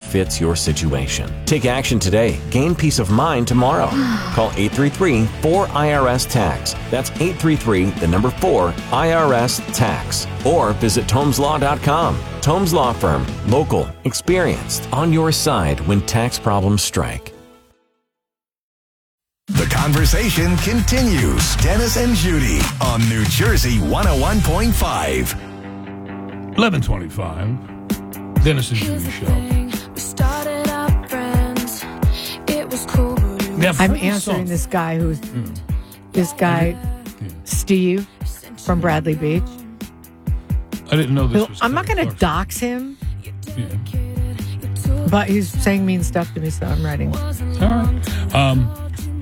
fits your situation. Take action today. Gain peace of mind tomorrow. Call 833-4IRS-TAX. That's 833-4-IRS-TAX. Or visit TomesLaw.com. Tomes Law Firm. Local. Experienced. On your side when tax problems strike. The conversation continues. Dennis and Judy on New Jersey 101.5. 11:25. Dennis and Judy show. Yeah, I'm answering this guy Steve from Bradley Beach. I didn't know this was I'm not going to dox him, but he's saying mean stuff to me, so I'm writing. All right.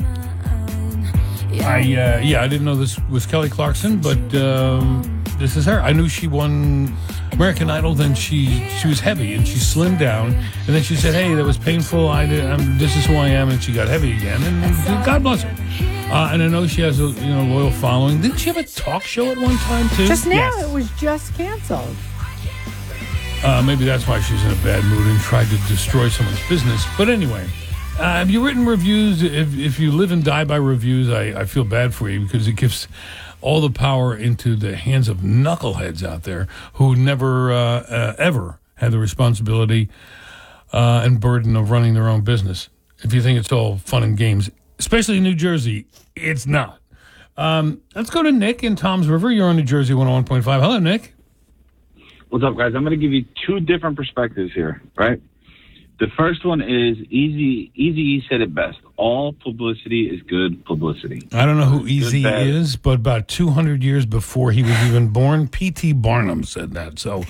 I didn't know this was Kelly Clarkson, but this is her. I knew she won American Idol. Then she was heavy and she slimmed down, and then she said, "Hey, that was painful. This is who I am," and she got heavy again. And God bless her. And I know she has a loyal following. Didn't she have a talk show at one time too? Just now, It was just canceled. Maybe that's why she's in a bad mood and tried to destroy someone's business. But anyway. Have you written reviews? If you live and die by reviews, I feel bad for you because it gives all the power into the hands of knuckleheads out there who never, ever had the responsibility and burden of running their own business. If you think it's all fun and games, especially in New Jersey, it's not. Let's go to Nick in Toms River. You're on New Jersey 101.5. Hello, Nick. What's up, guys? I'm going to give you two different perspectives here, right? The first one is Eazy-E said it best. All publicity is good publicity. I don't know who Eazy is, but about 200 years before he was even born, P.T. Barnum said that. So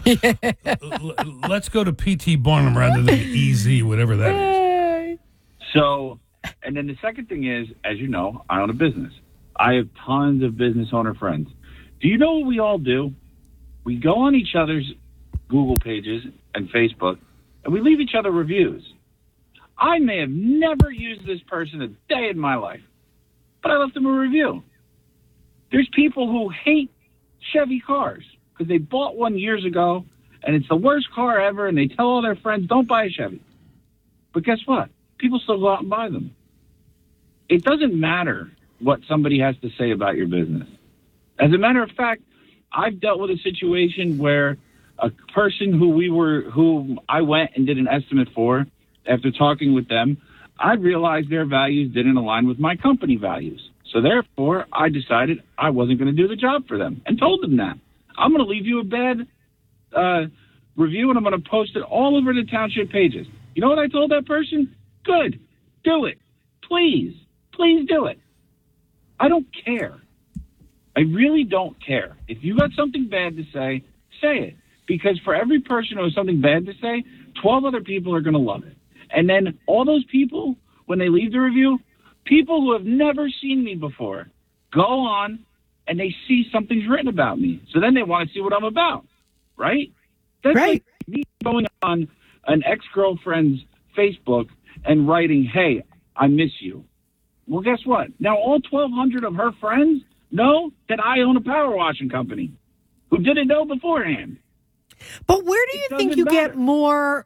let's go to P.T. Barnum rather than Eazy, whatever that is. So, and then the second thing is, as you know, I own a business. I have tons of business owner friends. Do you know what we all do? We go on each other's Google pages and Facebook, and we leave each other reviews. I may have never used this person a day in my life, but I left them a review. There's people who hate Chevy cars because they bought one years ago, and it's the worst car ever, and they tell all their friends, don't buy a Chevy. But guess what? People still go out and buy them. It doesn't matter what somebody has to say about your business. As a matter of fact, I've dealt with a situation where a person who I went and did an estimate for, after talking with them, I realized their values didn't align with my company values. So therefore, I decided I wasn't going to do the job for them and told them that. I'm going to leave you a bad review, and I'm going to post it all over the township pages. You know what I told that person? Good. Do it. Please. Please do it. I don't care. I really don't care. If you got something bad to say it. Because for every person who has something bad to say, 12 other people are going to love it. And then all those people, when they leave the review, people who have never seen me before, go on and they see something's written about me. So then they want to see what I'm about, right? That's right. Like me going on an ex-girlfriend's Facebook and writing, hey, I miss you. Well, guess what? Now all 1,200 of her friends know that I own a power washing company who didn't know beforehand. But where do you think you get more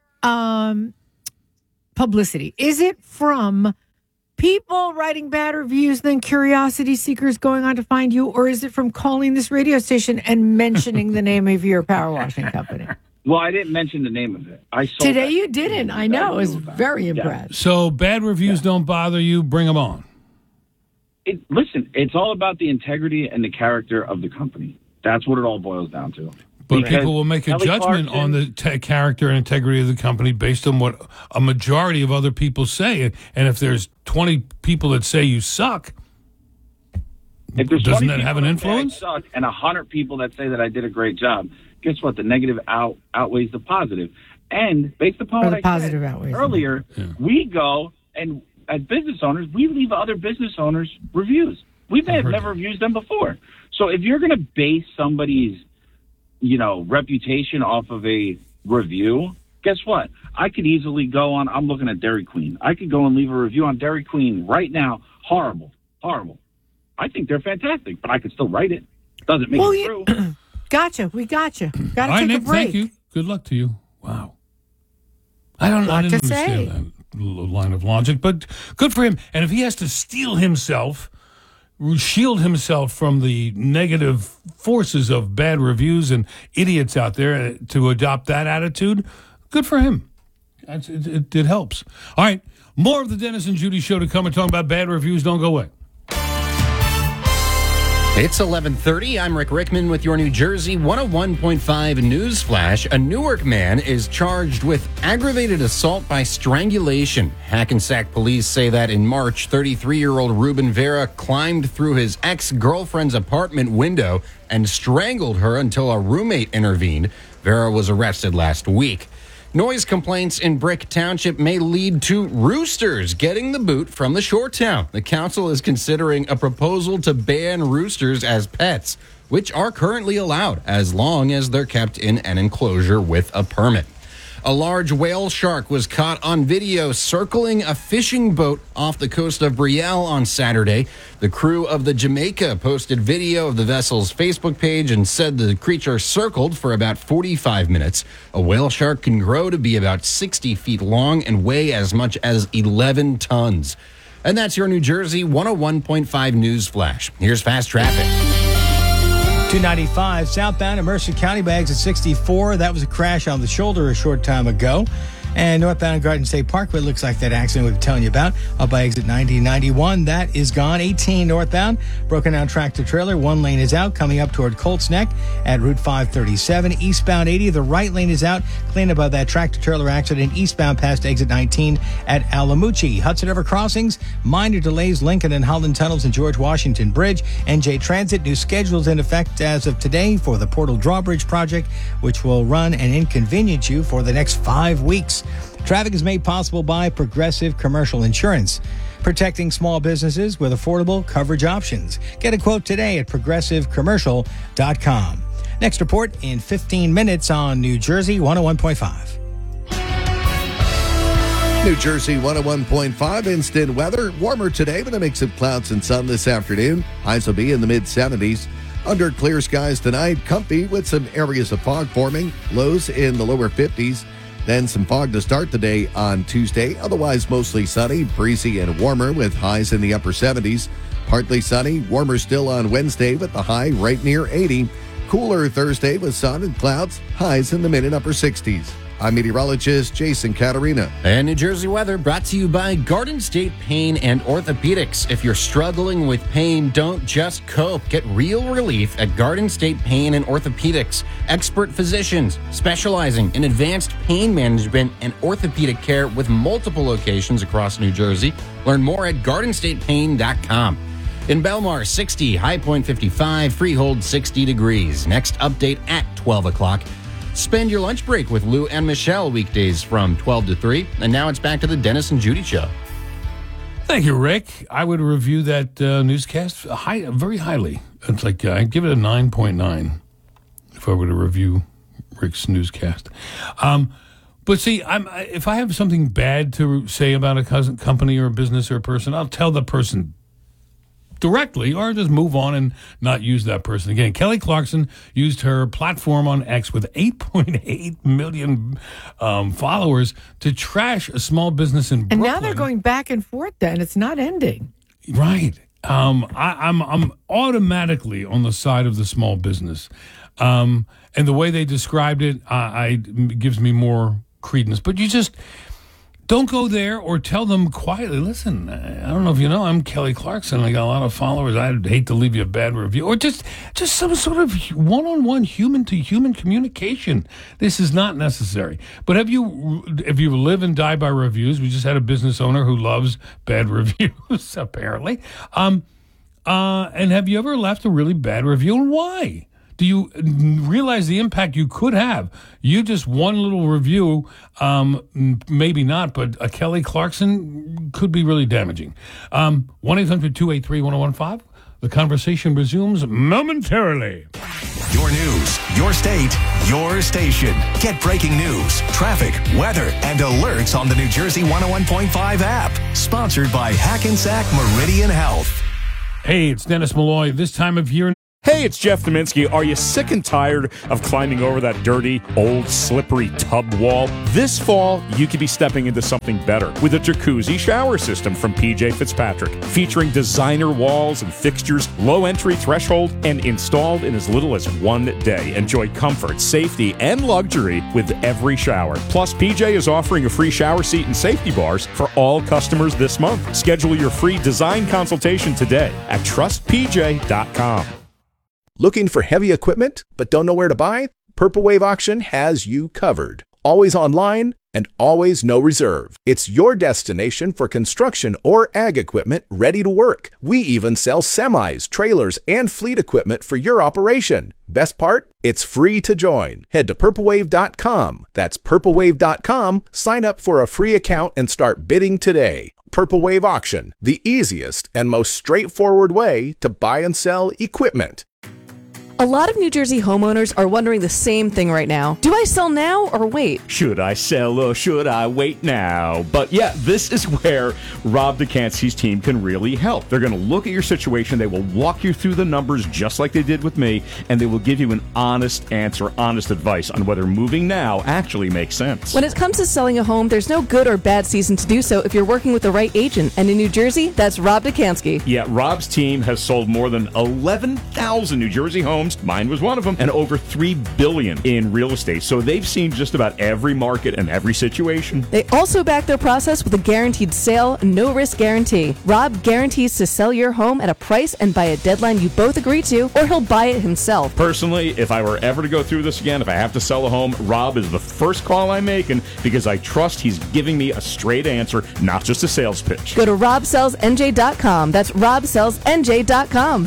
publicity? Is it from people writing bad reviews, then curiosity seekers going on to find you, or is it from calling this radio station and mentioning the name of your power washing company? Well, I didn't mention the name of it. Today you didn't. I know. I was very impressed. So bad reviews don't bother you. Bring them on. Listen, it's all about the integrity and the character of the company. That's what it all boils down to. But people will make a judgment on the character and integrity of the company based on what a majority of other people say. And if there's 20 people that say you suck, doesn't that have an influence? Suck and 100 people that say that I did a great job, guess what? The negative outweighs the positive. And based upon what I said earlier, we go and as business owners, we leave other business owners reviews. We may have never used them before. So if you're going to base somebody's reputation off of a review, guess what? I could easily go on. I'm looking at Dairy Queen. I could go and leave a review on Dairy Queen right now. Horrible. I think they're fantastic, but I could still write it. Doesn't make it true. Gotcha. We got you. Got to take Nick, a break. Thank you. Good luck to you. Wow. I didn't to understand say. that line of logic, but good for him. And if he has to shield himself from the negative forces of bad reviews and idiots out there to adopt that attitude, good for him. It helps. All right, more of the Dennis and Judy Show to come and talk about bad reviews. Don't go away. It's 11:30. I'm Rick Rickman with your New Jersey 101.5 News Flash. A Newark man is charged with aggravated assault by strangulation. Hackensack police say that in March, 33-year-old Ruben Vera climbed through his ex-girlfriend's apartment window and strangled her until a roommate intervened. Vera was arrested last week. Noise complaints in Brick Township may lead to roosters getting the boot from the shore town. The council is considering a proposal to ban roosters as pets, which are currently allowed as long as they're kept in an enclosure with a permit. A large whale shark was caught on video circling a fishing boat off the coast of Brielle on Saturday. The crew of the Jamaica posted video of the vessel's Facebook page and said the creature circled for about 45 minutes. A whale shark can grow to be about 60 feet long and weigh as much as 11 tons. And that's your New Jersey 101.5 News Flash. Here's fast traffic. 295 southbound in Mercer County, by exit 64. That was a crash on the shoulder a short time ago. And northbound Garden State Parkway, looks like that accident we've been telling you about. Up by exit 9091, that is gone. 18 northbound, broken down tractor trailer. One lane is out, coming up toward Colts Neck at Route 537. Eastbound 80, the right lane is out. Clean up of that tractor trailer accident eastbound past exit 19 at Alamucci. Hudson River crossings, minor delays, Lincoln and Holland tunnels and George Washington Bridge. NJ Transit, new schedules in effect as of today for the Portal Drawbridge project, which will run and inconvenience you for the next 5 weeks. Traffic is made possible by Progressive Commercial Insurance, protecting small businesses with affordable coverage options. Get a quote today at progressivecommercial.com. Next report in 15 minutes on New Jersey 101.5. New Jersey 101.5 instant weather. Warmer today with a mix of clouds and sun this afternoon. Highs will be in the mid-70s. Under clear skies tonight, comfy with some areas of fog forming. Lows in the lower 50s. Then some fog to start the day on Tuesday. Otherwise, mostly sunny, breezy, and warmer with highs in the upper 70s. Partly sunny, warmer still on Wednesday with the high right near 80. Cooler Thursday with sun and clouds, highs in the mid and upper 60s. I'm meteorologist Jason Caterina. And New Jersey weather brought to you by Garden State Pain and Orthopedics. If you're struggling with pain, don't just cope. Get real relief at Garden State Pain and Orthopedics. Expert physicians specializing in advanced pain management and orthopedic care with multiple locations across New Jersey. Learn more at gardenstatepain.com. In Belmar, 60, High Point 55, Freehold 60 degrees. Next update at 12 o'clock. Spend your lunch break with Lou and Michelle weekdays from 12 to 3. And now it's back to the Dennis and Judy Show. Thank you, Rick. I would review that newscast very highly. It's like I'd give it a 9.9 if I were to review Rick's newscast. But see, if I have something bad to say about a company or a business or a person, I'll tell the person directly or just move on and not use that person again. Kelly Clarkson used her platform on X with 8.8 million followers to trash a small business in Brooklyn. And now they're going back and forth then. It's not ending. Right. I'm automatically on the side of the small business. And the way they described it, gives me more credence. But you just don't go there or tell them quietly, listen, I don't know if you know, I'm Kelly Clarkson. I got a lot of followers. I'd hate to leave you a bad review. Or just some sort of one-on-one, human-to-human communication. This is not necessary. But if you live and die by reviews, we just had a business owner who loves bad reviews, apparently. And have you ever left a really bad review, and why? Do you realize the impact you could have? You just one little review, maybe not, but a Kelly Clarkson could be really damaging. 1-800-283-1015. The conversation resumes momentarily. Your news, your state, your station. Get breaking news, traffic, weather, and alerts on the New Jersey 101.5 app. Sponsored by Hackensack Meridian Health. Hey, it's Dennis Malloy. This time of year. Hey, Hey, it's Jeff Dominski. Are you sick and tired of climbing over that dirty, old, slippery tub wall? This fall, you could be stepping into something better with a jacuzzi shower system from PJ Fitzpatrick, featuring designer walls and fixtures, low entry threshold, and installed in as little as 1 day. Enjoy comfort, safety, and luxury with every shower. Plus, PJ is offering a free shower seat and safety bars for all customers this month. Schedule your free design consultation today at trustpj.com. Looking for heavy equipment but don't know where to buy? Purple Wave Auction has you covered. Always online and always no reserve. It's your destination for construction or ag equipment ready to work. We even sell semis, trailers, and fleet equipment for your operation. Best part? It's free to join. Head to purplewave.com. That's purplewave.com. Sign up for a free account and start bidding today. Purple Wave Auction, the easiest and most straightforward way to buy and sell equipment. A lot of New Jersey homeowners are wondering the same thing right now. Do I sell now or wait? Should I sell or should I wait now? But yeah, this is where Rob DeCancy's team can really help. They're going to look at your situation. They will walk you through the numbers just like they did with me, and they will give you an honest answer, honest advice on whether moving now actually makes sense. When it comes to selling a home, there's no good or bad season to do so if you're working with the right agent. And in New Jersey, that's Rob DeCancy. Yeah, Rob's team has sold more than 11,000 New Jersey homes. Mine was one of them, and over $3 billion in real estate. So they've seen just about every market and every situation. They also back their process with a guaranteed sale, no risk guarantee. Rob guarantees to sell your home at a price and by a deadline you both agree to, or he'll buy it himself. Personally, if I were ever to go through this again, if I have to sell a home, Rob is the first call I'm making because I trust he's giving me a straight answer, not just a sales pitch. Go to robsellsnj.com. That's robsellsnj.com.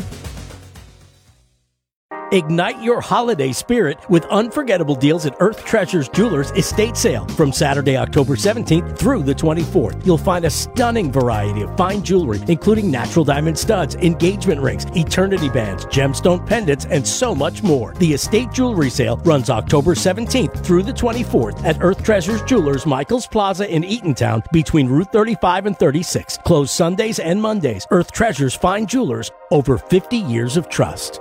Ignite your holiday spirit with unforgettable deals at Earth Treasures Jewelers Estate Sale from Saturday, October 17th through the 24th. You'll find a stunning variety of fine jewelry, including natural diamond studs, engagement rings, eternity bands, gemstone pendants, and so much more. The Estate Jewelry Sale runs October 17th through the 24th at Earth Treasures Jewelers, Michaels Plaza in Eatontown between Route 35 and 36. Closed Sundays and Mondays. Earth Treasures Fine Jewelers, over 50 years of trust.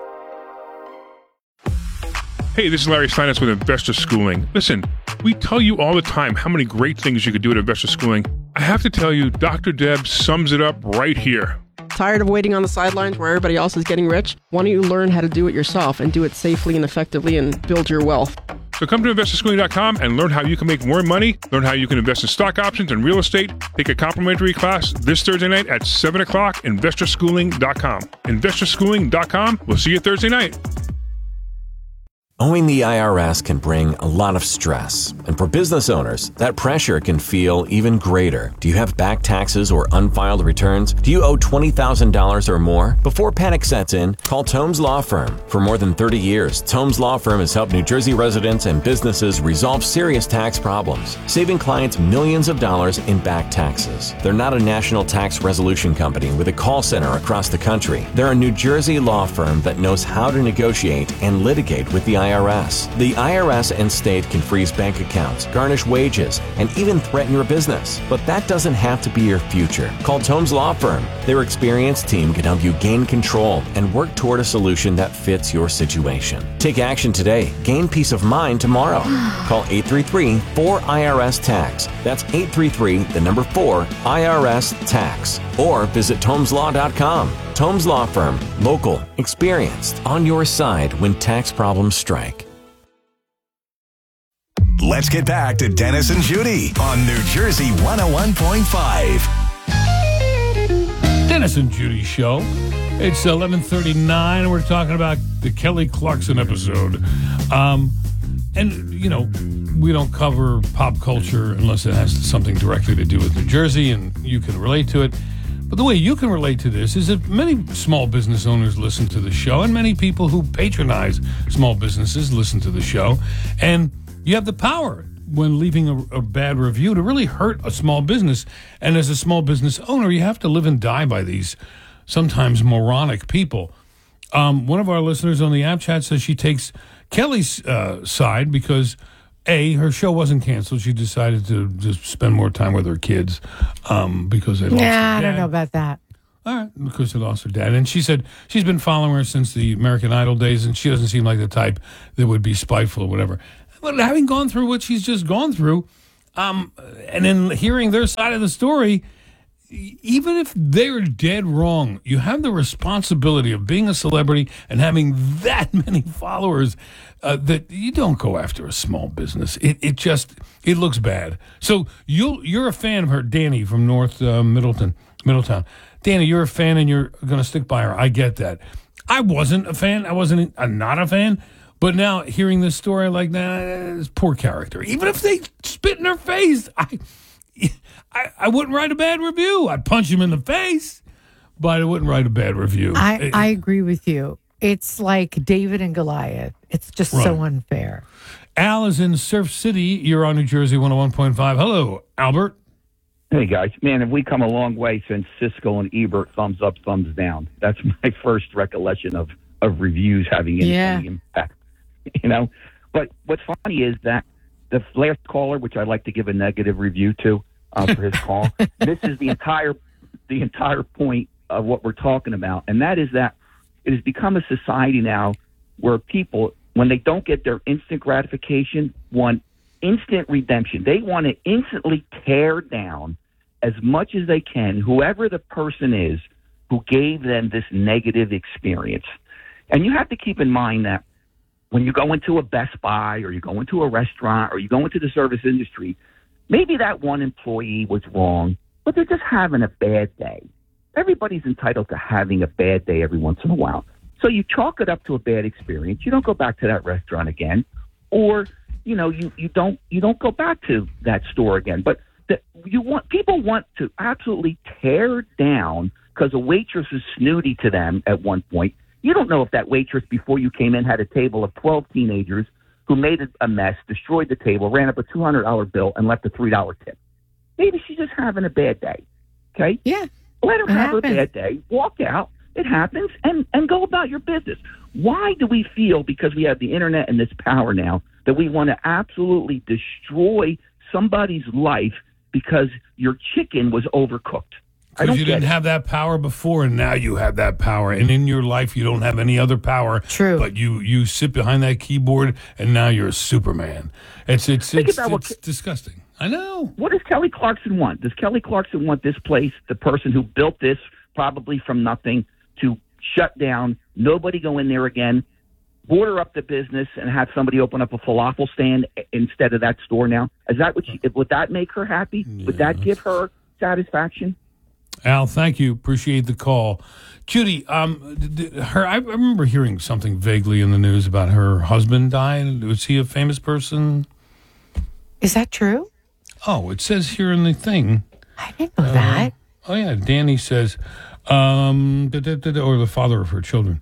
Hey, this is Larry Steinitz with Investor Schooling. Listen, we tell you all the time how many great things you could do at Investor Schooling. I have to tell you, Dr. Deb sums it up right here. Tired of waiting on the sidelines where everybody else is getting rich? Why don't you learn how to do it yourself and do it safely and effectively and build your wealth? So come to investorschooling.com and learn how you can make more money, learn how you can invest in stock options and real estate. Take a complimentary class this Thursday night at 7 o'clock, investorschooling.com. Investorschooling.com. We'll see you Thursday night. Owing the IRS can bring a lot of stress, and for business owners, that pressure can feel even greater. Do you have back taxes or unfiled returns? Do you owe $20,000 or more? Before panic sets in, call Tomes Law Firm. For more than 30 years, Tomes Law Firm has helped New Jersey residents and businesses resolve serious tax problems, saving clients millions of dollars in back taxes. They're not a national tax resolution company with a call center across the country. They're a New Jersey law firm that knows how to negotiate and litigate with the IRS. The IRS and state can freeze bank accounts, garnish wages, and even threaten your business. But that doesn't have to be your future. Call Tomes Law Firm. Their experienced team can help you gain control and work toward a solution that fits your situation. Take action today. Gain peace of mind tomorrow. Call 833-4IRS-TAX. That's 833-4-IRS-TAX. Or visit TomesLaw.com. Tomes Law Firm. Local. Experienced. On your side when tax problems strike. Let's get back to Dennis and Judy on New Jersey 101.5. Dennis and Judy Show. It's 11:39. We're talking about the Kelly Clarkson episode. And, you know, we don't cover pop culture unless it has something directly to do with New Jersey and you can relate to it. But the way you can relate to this is that many small business owners listen to the show, and many people who patronize small businesses listen to the show. And you have the power when leaving a bad review to really hurt a small business. And as a small business owner, you have to live and die by these sometimes moronic people. One of our listeners on the app chat says she takes Kelly's side because, A, her show wasn't canceled. She decided to just spend more time with her kids because they lost their dad. I don't know about that. All right, because she lost her dad. And she said she's been following her since the American Idol days, and she doesn't seem like the type that would be spiteful or whatever. But having gone through what she's just gone through, and then hearing their side of the story, even if they're dead wrong, you have the responsibility of being a celebrity and having that many followers that you don't go after a small business. It looks bad. So you're a fan of her, Danny from North Middletown. Danny, you're a fan and you're going to stick by her. I get that. I wasn't a fan. I wasn't not a fan. But now hearing this story like that, it's poor character. Even if they spit in her face, I wouldn't write a bad review. I'd punch him in the face, but I wouldn't write a bad review. I agree with you. It's like David and Goliath. It's just so unfair. Al is in Surf City. You're on New Jersey 101.5. Hello, Albert. Hey, guys. Man, have we come a long way since Siskel and Ebert, thumbs up, thumbs down. That's my first recollection of reviews having any impact. You know? But what's funny is that the last caller, which I'd like to give a negative review to for his call, this is the entire point of what we're talking about, and that is that it has become a society now where people, when they don't get their instant gratification, want instant redemption. They want to instantly tear down as much as they can whoever the person is who gave them this negative experience. And you have to keep in mind that when you go into a Best Buy or you go into a restaurant or you go into the service industry, maybe that one employee was wrong, but they're just having a bad day. Everybody's entitled to having a bad day every once in a while. So you chalk it up to a bad experience. You don't go back to that restaurant again, or you don't go back to that store again. But people want to absolutely tear down because a waitress is snooty to them at one point. You don't know if that waitress before you came in had a table of 12 teenagers who made a mess, destroyed the table, ran up a $200 bill, and left a $3 tip. Maybe she's just having a bad day. Okay? Yeah. Let her have a bad day. Walk out. It happens, and go about your business. Why do we feel, because we have the internet and this power now, that we want to absolutely destroy somebody's life because your chicken was overcooked? Because you didn't have that power before, and now you have that power. And in your life, you don't have any other power. True. But you sit behind that keyboard, and now you're a Superman. It's disgusting. I know. What does Kelly Clarkson want? Does Kelly Clarkson want this place, the person who built this probably from nothing, to shut down, nobody go in there again, border up the business, and have somebody open up a falafel stand instead of that store now? Is that would that make her happy? Yeah. Would that give her satisfaction? Al, thank you. Appreciate the call. Judy, I remember hearing something vaguely in the news about her husband dying. Was he a famous person? Is that true? Oh, it says here in the thing. I didn't know that. Oh, yeah. Danny says, or the father of her children.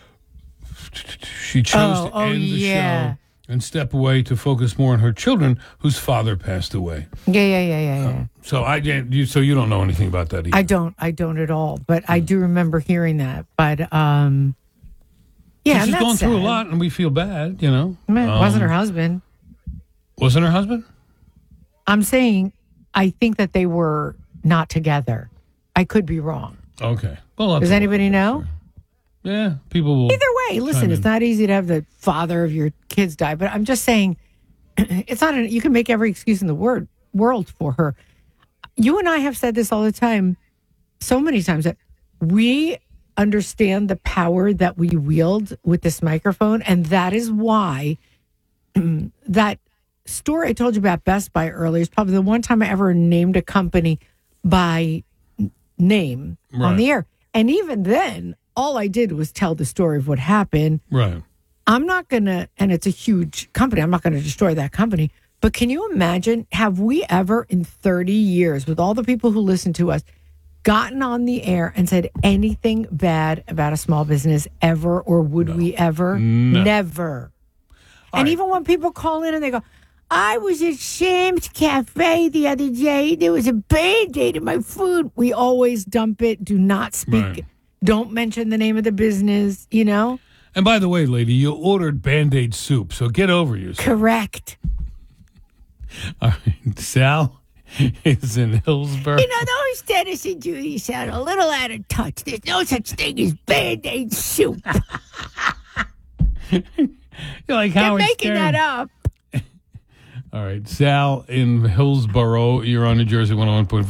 She chose to end the show and step away to focus more on her children, whose father passed away. Yeah. So you don't know anything about that either. I don't at all. But I do remember hearing that. But she's gone through a lot, and we feel bad. You know, it wasn't her husband. Wasn't her husband? I'm saying, I think that they were not together. I could be wrong. Okay. Well, does anybody know? Yeah, people will. Either way, listen, it's not easy to have the father of your kids die, but I'm just saying, it's not. You can make every excuse in the world for her. You and I have said this all the time, so many times, that we understand the power that we wield with this microphone, and that is why that story I told you about Best Buy earlier is probably the one time I ever named a company by name on the air. And even then, all I did was tell the story of what happened. Right. I'm not going to, and it's a huge company, I'm not going to destroy that company. But can you imagine, have we ever in 30 years, with all the people who listen to us, gotten on the air and said anything bad about a small business ever, or would we ever? No. Never. And even when people call in and they go, I was at Sam's Cafe the other day. There was a Band-Aid in my food. We always dump it. Do not speak. Right. Don't mention the name of the business, you know? And by the way, lady, you ordered Band-Aid soup, so get over yourself. Correct. All right, Sal is in Hillsborough. You know, those Dennis and Judy sound a little out of touch. There's no such thing as Band-Aid soup. You're like Howard They're making Stern. that up. All right, Sal in Hillsborough. You're on New Jersey 101.5.